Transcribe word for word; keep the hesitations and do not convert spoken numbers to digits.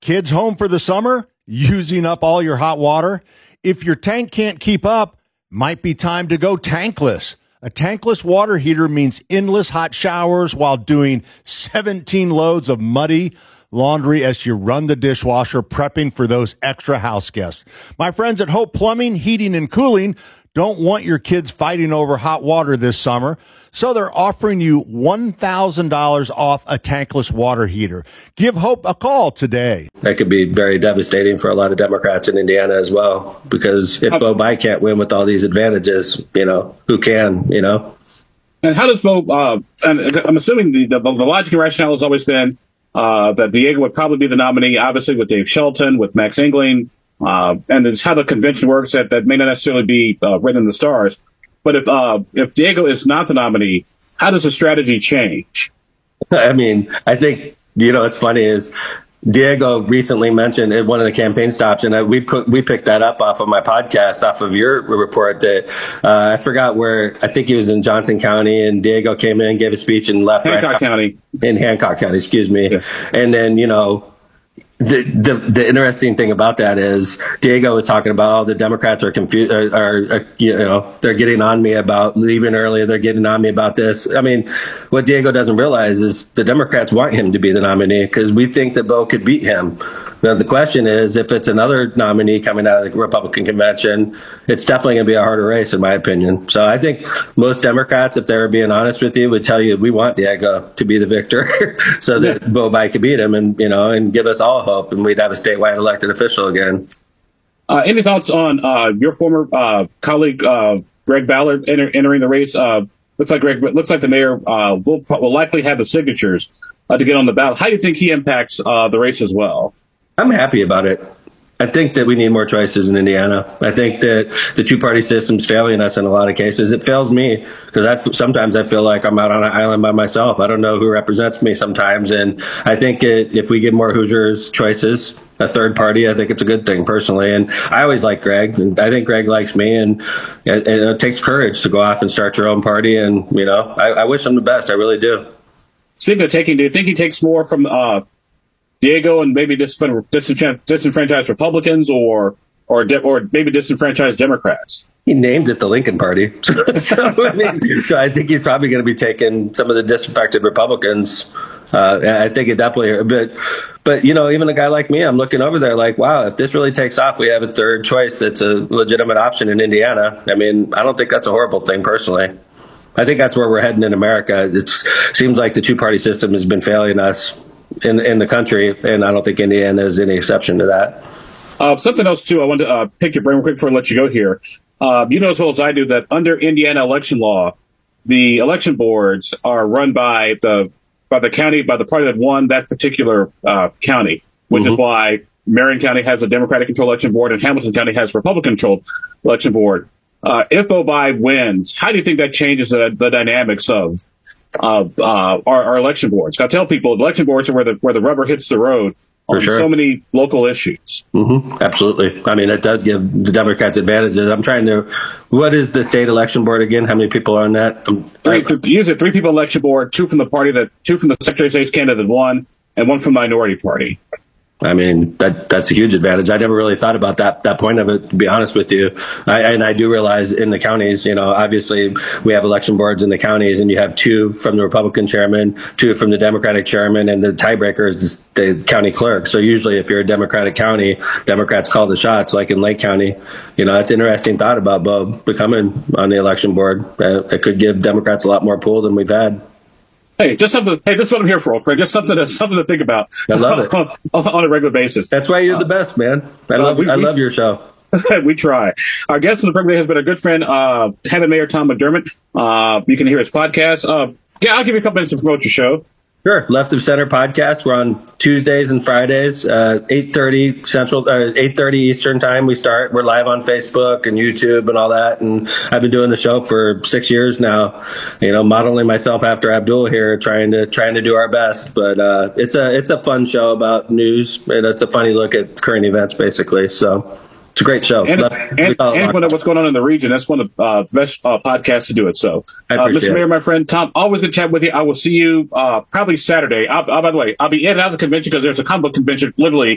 kids home for the summer? Using up all your hot water? If your tank can't keep up, might be time to go tankless. A tankless water heater means endless hot showers while doing seventeen loads of muddy laundry as you run the dishwasher, prepping for those extra house guests. My friends at Hope Plumbing, Heating, and Cooling don't want your kids fighting over hot water this summer, so they're offering you one thousand dollars off a tankless water heater. Give Hope a call today. That could be very devastating for a lot of Democrats in Indiana as well, because if Bo Bai can't win with all these advantages, you know, who can, you know? And how does Bo, uh, and I'm assuming the, the, the logic and rationale has always been uh, that Diego would probably be the nominee, obviously with Dave Shelton, with Max Engling, uh, and it's how the convention works that, that may not necessarily be uh, written in the stars. But if uh, if Diego is not the nominee, how does the strategy change? I mean, I think, you know, what's funny is Diego recently mentioned in one of the campaign stops, and we put, we picked that up off of my podcast, off of your report, that uh, I forgot where, I think he was in Johnson County, and Diego came in, gave a speech, and left. Hancock right County. In Hancock County, excuse me. Yeah. And then, you know, The, the the interesting thing about that is Diego was talking about, oh, the Democrats are confused, are, are, are, you know, they're getting on me about leaving early. They're getting on me about this. I mean, what Diego doesn't realize is the Democrats want him to be the nominee because we think that Bo could beat him. Now, the question is, if it's another nominee coming out of the Republican convention, it's definitely going to be a harder race, in my opinion. So I think most Democrats, if they were being honest with you, would tell you we want Diego to be the victor so that yeah. Bo Bai could beat him and, you know, and give us all hope, and we'd have a statewide elected official again. Uh, any thoughts on uh, your former uh, colleague, uh, Greg Ballard, enter, entering the race? Uh, looks like Greg, looks like the mayor uh, will, will likely have the signatures uh, to get on the ballot. How do you think he impacts uh, the race as well? I'm happy about it. I think that we need more choices in Indiana. I think that the two-party system's failing us in a lot of cases. It fails me because that's sometimes I feel like I'm out on an island by myself. I don't know who represents me sometimes. And I think it, if we give more Hoosiers choices, a third party, I think it's a good thing personally. And I always like Greg, and I think Greg likes me. And it, it takes courage to go off and start your own party. And, you know, I, I wish him the best. I really do. Speaking of taking, do you think he takes more from uh Diego and maybe disenfran- disenfran- disenfranchised Republicans or or de- or maybe disenfranchised Democrats? He named it the Lincoln Party. so, I mean, so I think he's probably going to be taking some of the disaffected Republicans. Uh, I think it definitely, but, but, you know, even a guy like me, I'm looking over there like, wow, if this really takes off, we have a third choice that's a legitimate option in Indiana. I mean, I don't think that's a horrible thing personally. I think that's where we're heading in America. It seems like the two-party system has been failing us in in the country, and I don't think Indiana is any exception to that. Uh, something else, too, I wanted to uh, pick your brain real quick before I let you go here. Uh, you know as well as I do that under Indiana election law, the election boards are run by the by the county, by the party that won that particular uh, county, which mm-hmm. is why Marion County has a Democratic-controlled election board and Hamilton County has a Republican-controlled election board. Uh, if Bo Bai wins, how do you think that changes the, the dynamics of of uh, our, our election boards? I tell people election boards are where the where the rubber hits the road on sure. so many local issues. Mm-hmm. Absolutely. I mean, it does give the Democrats advantages. I'm trying to. What is the state election board again? How many people are on that? I'm, three, use a three people election board. Two from the party that two from the Secretary of State's candidate won, and one from the minority party. I mean, that that's a huge advantage. I never really thought about that that point of it, to be honest with you. I, and I do realize in the counties, you know, obviously we have election boards in the counties, and you have two from the Republican chairman, two from the Democratic chairman, and the tiebreaker is the county clerk. So usually if you're a Democratic county, Democrats call the shots, like in Lake County. You know, that's an interesting thought about Bo becoming on the election board. Uh, it could give Democrats a lot more pull than we've had. Hey, just something. Hey, this is what I'm here for, old friend. Just something to something to think about. I love it on, on a regular basis. That's why you're uh, the best, man. I love. Uh, we, I love we, your show. We try. Our guest on the program has been a good friend, uh, Hammond Mayor Tom McDermott. Uh, you can hear his podcast. Uh, yeah, I'll give you a couple minutes to promote your show. Sure. Left of Center podcast. We're on Tuesdays and Fridays, uh, eight thirty Central, uh, eight thirty Eastern time. We start. We're live on Facebook and YouTube and all that. And I've been doing the show for six years now. You know, modeling myself after Abdul here, trying to trying to do our best. But uh, it's a it's a fun show about news, and it's a funny look at current events, basically. So. It's a great show. And, Left, and, and what's going on in the region. That's one of the uh, best uh, podcasts to do it. So, uh, Mister Mayor, my friend Tom, always good chat with you. I will see you uh, probably Saturday. I'll, I'll, by the way, I'll be in and out of the convention because there's a comic book convention literally